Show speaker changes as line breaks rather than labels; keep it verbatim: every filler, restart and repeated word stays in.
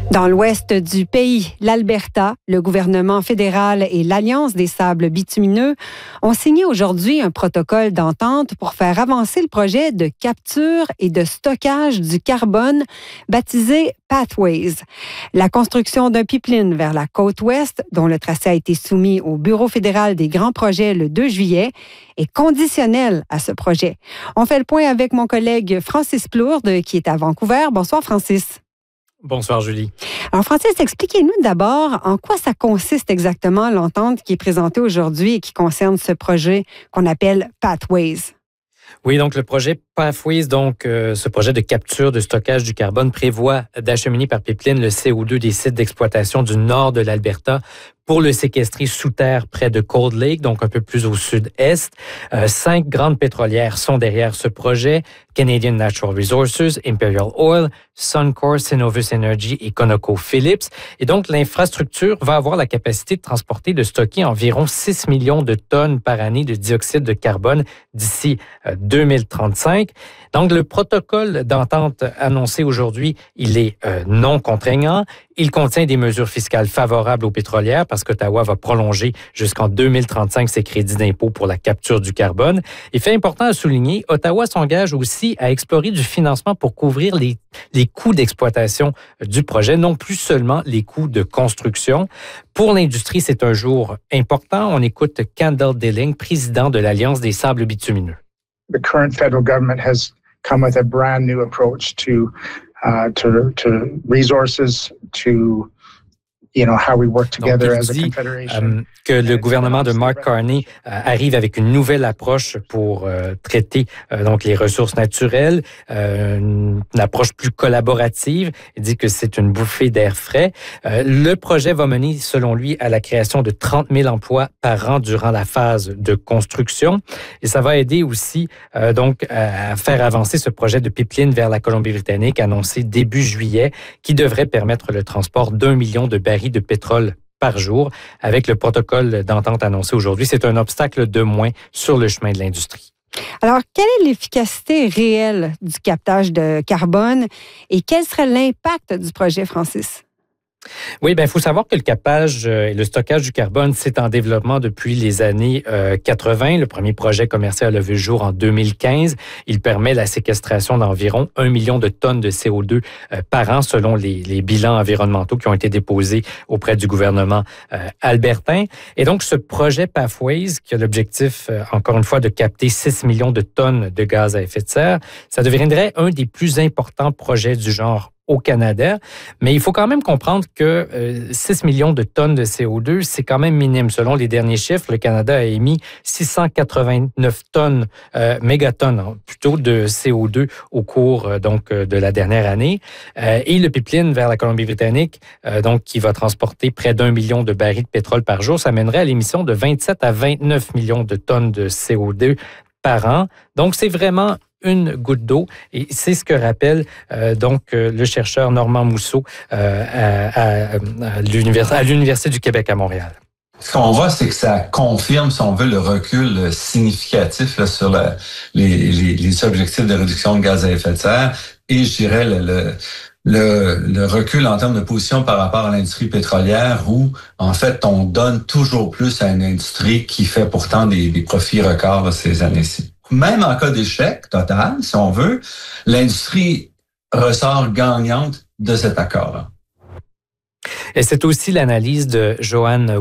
Dans l'ouest du pays, l'Alberta, le gouvernement fédéral et l'Alliance des sables bitumineux ont signé aujourd'hui un protocole d'entente pour faire avancer le projet de capture et de stockage du carbone baptisé Pathways. La construction d'un pipeline vers la côte ouest, dont le tracé a été soumis au Bureau fédéral des grands projets le deux juillet, est conditionnelle à ce projet. On fait le point avec mon collègue Francis Plourde, qui est à Vancouver. Bonsoir, Francis.
Bonsoir, Julie.
Alors, Francis, expliquez-nous d'abord en quoi ça consiste exactement l'entente qui est présentée aujourd'hui et qui concerne ce projet qu'on appelle Pathways.
Oui, donc le projet Pathways, donc euh, ce projet de capture, de stockage du carbone prévoit d'acheminer par pipeline le C O deux des sites d'exploitation du nord de l'Alberta pour le séquestrer sous terre près de Cold Lake, donc un peu plus au sud-est. Euh, cinq grandes pétrolières sont derrière ce projet. Canadian Natural Resources, Imperial Oil, Suncor, Cenovus Energy et ConocoPhillips. Et donc, l'infrastructure va avoir la capacité de transporter, de stocker environ six millions de tonnes par année de dioxyde de carbone d'ici euh, deux mille trente-cinq. Donc, le protocole d'entente annoncé aujourd'hui, il est euh, non contraignant. Il contient des mesures fiscales favorables aux pétrolières parce qu'Ottawa va prolonger jusqu'en deux mille trente-cinq ses crédits d'impôt pour la capture du carbone. Et fait important à souligner, Ottawa s'engage aussi à explorer du financement pour couvrir les, les coûts d'exploitation du projet, non plus seulement les coûts de construction. Pour l'industrie, c'est un jour important. On écoute Kendall Dilling, président de l'Alliance des sables bitumineux.
The current federal government has come with a brand new approach to uh, to to resources, to you know how we work together
Donc,
as a
dit,
confederation.
Euh, que le gouvernement de Mark Carney euh, arrive avec une nouvelle approche pour euh, traiter euh, donc les ressources naturelles, euh, une, une approche plus collaborative. Il dit que c'est une bouffée d'air frais. Euh, le projet va mener, selon lui, à la création de trente mille emplois par an durant la phase de construction. Et ça va aider aussi euh, donc à faire avancer ce projet de pipeline vers la Colombie-Britannique annoncé début juillet, qui devrait permettre le transport d'un million de barils de pétrole par jour. Avec le protocole d'entente annoncé aujourd'hui, c'est un obstacle de moins sur le chemin de l'industrie.
Alors, quelle est l'efficacité réelle du captage de carbone et quel serait l'impact du projet, Francis?
Oui, bien, il faut savoir que le captage et le stockage du carbone, c'est en développement depuis les années euh, quatre-vingt. Le premier projet commercial a vu le jour en deux mille quinze. Il permet la séquestration d'environ un million de tonnes de C O deux euh, par an, selon les, les bilans environnementaux qui ont été déposés auprès du gouvernement euh, albertain. Et donc, ce projet Pathways, qui a l'objectif, euh, encore une fois, de capter six millions de tonnes de gaz à effet de serre, ça deviendrait un des plus importants projets du genre au Canada, mais il faut quand même comprendre que euh, six millions de tonnes de C O deux, c'est quand même minime. Selon les derniers chiffres, le Canada a émis six cent quatre-vingt-neuf tonnes, euh, mégatonnes hein, plutôt, de C O deux au cours euh, donc euh, de la dernière année. Euh, et le pipeline vers la Colombie-Britannique, euh, donc qui va transporter près d'un million de barils de pétrole par jour, ça mènerait à l'émission de vingt-sept à vingt-neuf millions de tonnes de C O deux par an. Donc, c'est vraiment une goutte d'eau. Et c'est ce que rappelle euh, donc euh, le chercheur Normand Mousseau euh, à, à, à, l'univers, à l'Université du Québec à Montréal.
Ce qu'on voit, c'est que ça confirme, si on veut, le recul significatif là, sur la, les, les, les objectifs de réduction de gaz à effet de serre et, je dirais, le, le Le, le recul en termes de position par rapport à l'industrie pétrolière où, en fait, on donne toujours plus à une industrie qui fait pourtant des, des profits records là, ces années-ci. Même en cas d'échec total, si on veut, l'industrie ressort gagnante de cet accord-là.
Et c'est aussi l'analyse de Joanne